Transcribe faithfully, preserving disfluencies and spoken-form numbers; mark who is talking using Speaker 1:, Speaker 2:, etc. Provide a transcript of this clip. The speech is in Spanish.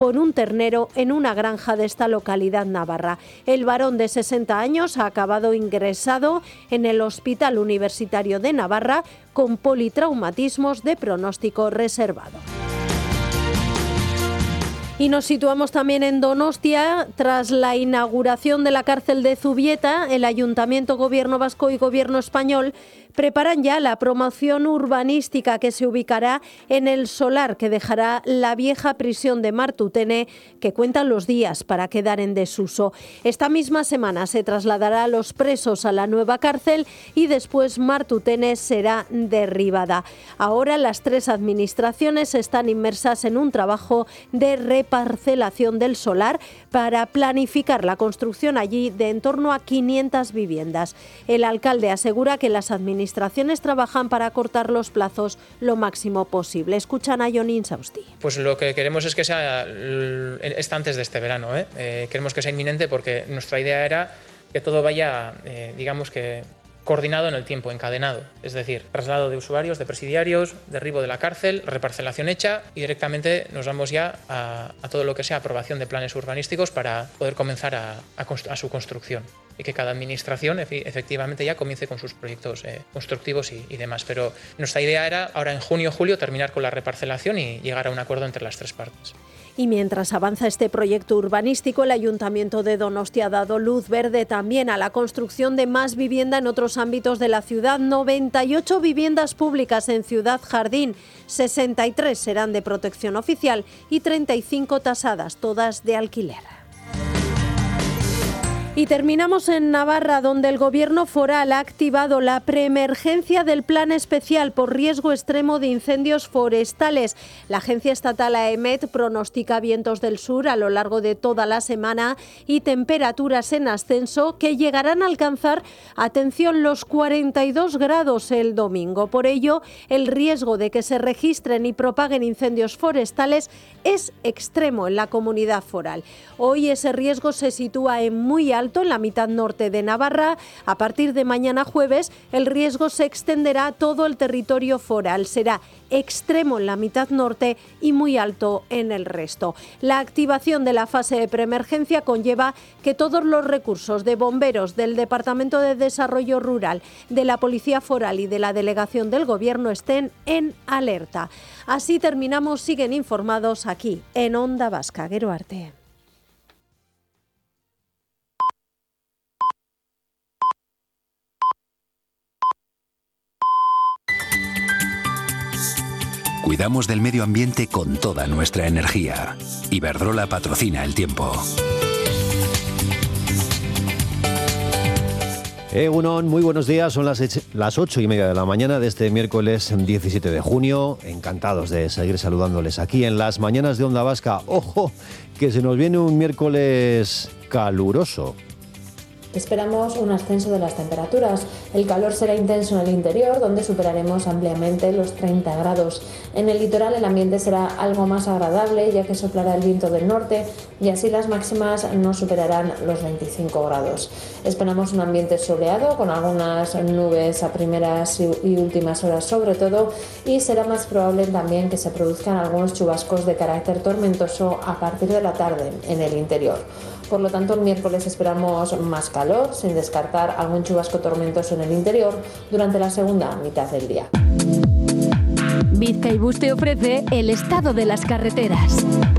Speaker 1: por un ternero en una granja de esta localidad navarra. El varón de sesenta años ha acabado ingresado en el Hospital Universitario de Navarra con politraumatismos de pronóstico reservado. Y nos situamos también en Donostia. Tras la inauguración de la cárcel de Zubieta, el Ayuntamiento, Gobierno Vasco y Gobierno Español preparan ya la promoción urbanística que se ubicará en el solar que dejará la vieja prisión de Martutene, que cuentan los días para quedar en desuso. Esta misma semana se trasladará a los presos a la nueva cárcel y después Martutene será derribada. Ahora las tres administraciones están inmersas en un trabajo de reparcelación del solar para planificar la construcción allí de en torno a quinientas viviendas. El alcalde asegura que las administraciones administraciones trabajan para acortar los plazos lo máximo posible. Escuchan a Jon Insausti.
Speaker 2: Pues lo que queremos es que sea esta antes de este verano. ¿eh? Eh, queremos que sea inminente porque nuestra idea era que todo vaya, eh, digamos que coordinado en el tiempo, encadenado. Es decir, traslado de usuarios, de presidiarios, derribo de la cárcel, reparcelación hecha y directamente nos vamos ya a, a todo lo que sea aprobación de planes urbanísticos para poder comenzar a, a, a su construcción. Y que cada administración efectivamente ya comience con sus proyectos eh, constructivos y, y demás. Pero nuestra idea era ahora en junio o julio terminar con la reparcelación y llegar a un acuerdo entre las tres partes.
Speaker 1: Y mientras avanza este proyecto urbanístico, el Ayuntamiento de Donostia ha dado luz verde también a la construcción de más vivienda en otros ámbitos de la ciudad. noventa y ocho viviendas públicas en Ciudad Jardín, sesenta y tres serán de protección oficial y treinta y cinco tasadas, todas de alquiler. Y terminamos en Navarra, donde el Gobierno foral ha activado la preemergencia del Plan Especial por riesgo extremo de incendios forestales. La agencia estatal AEMET pronostica vientos del sur a lo largo de toda la semana y temperaturas en ascenso que llegarán a alcanzar, atención, los cuarenta y dos grados el domingo. Por ello, el riesgo de que se registren y propaguen incendios forestales es extremo en la comunidad foral. Hoy ese riesgo se sitúa en muy alto en la mitad norte de Navarra. A partir de mañana jueves, el riesgo se extenderá a todo el territorio foral. Será extremo en la mitad norte y muy alto en el resto. La activación de la fase de preemergencia conlleva que todos los recursos de bomberos, del Departamento de Desarrollo Rural, de la Policía Foral y de la Delegación del Gobierno estén en alerta. Así terminamos. Siguen informados aquí en Onda Vasca. Gero arte.
Speaker 3: Cuidamos del medio ambiente con toda nuestra energía. Iberdrola patrocina el tiempo.
Speaker 4: Egunon, muy buenos días. Son las, las ocho y media de la mañana de este miércoles diecisiete de junio. Encantados de seguir saludándoles aquí en las mañanas de Onda Vasca. ¡Ojo! Que se nos viene un miércoles caluroso.
Speaker 5: Esperamos un ascenso de las temperaturas. El calor será intenso en el interior, donde superaremos ampliamente los treinta grados. En el litoral el ambiente será algo más agradable, ya que soplará el viento del norte y así las máximas no superarán los veinticinco grados. Esperamos un ambiente soleado, con algunas nubes a primeras y últimas horas sobre todo, y será más probable también que se produzcan algunos chubascos de carácter tormentoso a partir de la tarde en el interior. Por lo tanto, el miércoles esperamos más calor, sin descartar algún chubasco tormentoso en el interior durante la segunda mitad del día.
Speaker 6: Bizkaibus te ofrece el estado de las carreteras.